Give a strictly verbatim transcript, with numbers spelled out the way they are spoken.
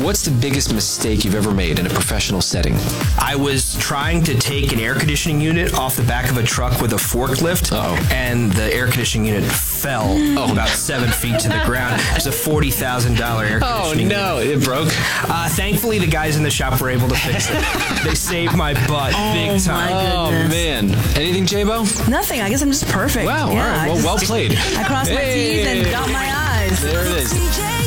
what's the biggest mistake you've ever made in a professional setting? I was trying to take an air conditioning unit off the back of a truck with a forklift, Uh-oh. and the air conditioning unit fell oh. about seven feet to the ground. It's a forty thousand dollars air conditioning unit. Oh, no, it broke? Uh, thankfully, the guys in the shop were able to fix it. They saved my butt Oh, big time. Oh, man. Anything, J-Bo? Nothing. I guess I'm just perfect. Wow, yeah, all right. I Well, just, well played. I crossed my Hey. T's and dot my I's. There it is.